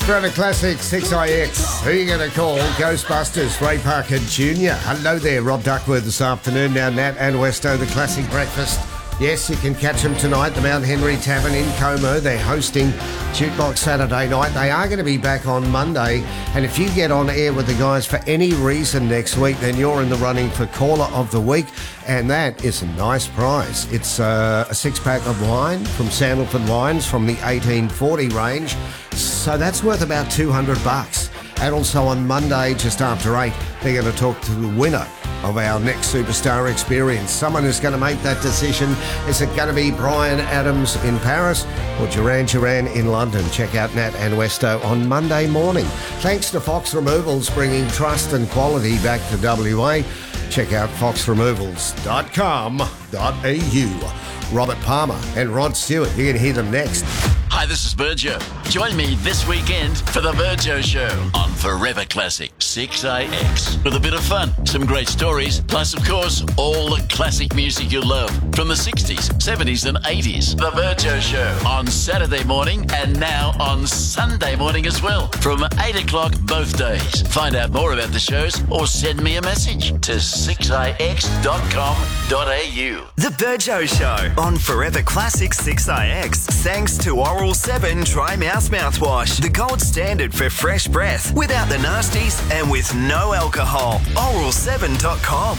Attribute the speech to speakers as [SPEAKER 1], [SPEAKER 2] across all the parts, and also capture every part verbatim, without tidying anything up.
[SPEAKER 1] Forever Classic six I X. Who are you going to call? Ghostbusters, Ray Parker Junior Hello there, Rob Duckworth this afternoon. Now Nat and Westo, the Classic Breakfast. Yes, you can catch them tonight, the Mount Henry Tavern in Como. They're hosting Jukebox Saturday night. They are going to be back on Monday. And if you get on air with the guys for any reason next week, then you're in the running for Caller of the Week. And that is a nice prize. It's uh, a six-pack of wine from Sandalford Wines from the eighteen forty range. So that's worth about two hundred bucks. And also on Monday, just after eight, they're going to talk to the winner of our next Superstar Experience. Someone who's going to make that decision. Is it going to be Bryan Adams in Paris or Duran Duran in London? Check out Nat and Westo on Monday morning. Thanks to Fox Removals, bringing trust and quality back to W A. Check out fox removals dot com dot a u. Robert Palmer and Rod Stewart. You can hear them next.
[SPEAKER 2] Hi, this is Virgio. Join me this weekend for the Virgio Show on Forever Classic six A X. With a bit of fun, some great stories, plus, of course, all the classic music you love from the sixties, seventies and eighties. The Virgio Show on Saturday morning and now on Sunday morning as well from eight o'clock both days. Find out more about the shows or send me a message to six a x dot com dot a u.
[SPEAKER 3] The Virgio Show on Forever Classic six A X. Thanks to Oral seven Dry Mouth Mouthwash, the gold standard for fresh breath, without the nasties and with no alcohol. oral seven dot com.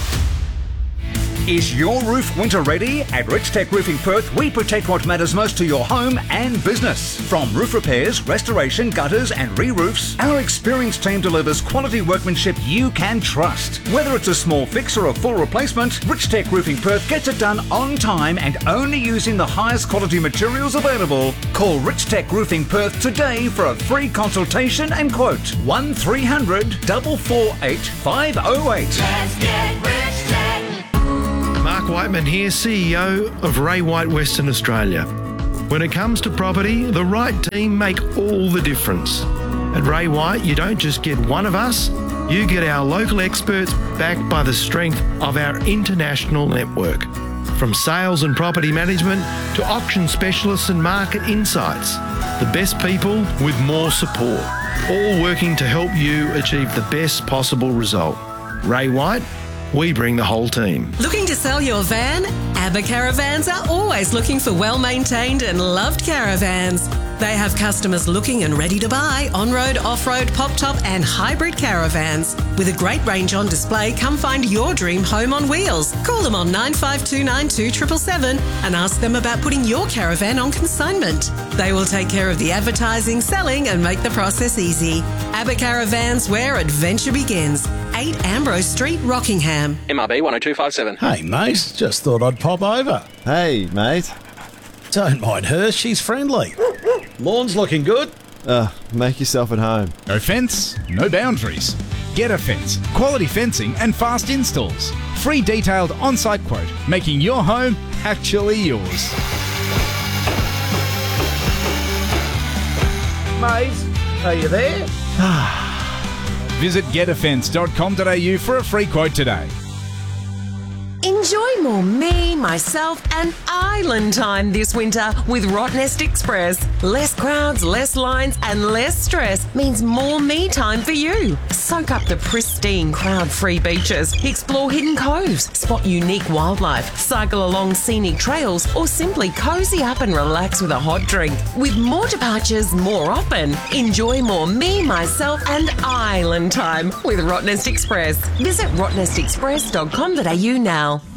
[SPEAKER 4] Is your roof winter ready? At Rich Tech Roofing Perth, we protect what matters most to your home and business. From roof repairs, restoration, gutters and re-roofs, our experienced team delivers quality workmanship you can trust. Whether it's a small fix or a full replacement, Rich Tech Roofing Perth gets it done on time and only using the highest quality materials available. Call Rich Tech Roofing Perth today for a free consultation and quote. one three hundred, four four eight, five oh eight.
[SPEAKER 5] Let's get Rich Tech.
[SPEAKER 6] Mark Whiteman here, C E O of Ray White Western Australia. When it comes to property, the right team make all the difference. At Ray White, you don't just get one of us, you get our local experts backed by the strength of our international network. From sales and property management to auction specialists and market insights, the best people with more support, all working to help you achieve the best possible result. Ray White, we bring the whole team.
[SPEAKER 7] Looking to sell your van? ABBA Caravans are always looking for well-maintained and loved caravans. They have customers looking and ready to buy on-road, off-road, pop-top and hybrid caravans. With a great range on display, come find your dream home on wheels. Call them on nine five two nine two seven seven seven and ask them about putting your caravan on consignment. They will take care of the advertising, selling and make the process easy. ABBA Caravans, where adventure begins. eight Ambrose Street, Rockingham.
[SPEAKER 8] M R B one oh two five seven.
[SPEAKER 9] Hey, mate, just thought I'd pop over.
[SPEAKER 10] Hey, mate.
[SPEAKER 9] Don't mind her, she's friendly. Lawn's looking good.
[SPEAKER 10] Uh, make yourself at home.
[SPEAKER 11] No fence, no boundaries. Get a Fence. Quality fencing and fast installs. Free detailed on-site quote, making your home actually yours.
[SPEAKER 9] Mate, are you there?
[SPEAKER 11] Visit get a fence dot com dot a u for a free quote today.
[SPEAKER 7] Enjoy more me, myself and island time this winter with Rottnest Express. Less crowds, less lines and less stress means more me time for you. Soak up the pristine crowd-free beaches, explore hidden coves, spot unique wildlife, cycle along scenic trails or simply cozy up and relax with a hot drink. With more departures more often, enjoy more me, myself and island time with Rottnest Express. Visit rottnest express dot com dot a u now.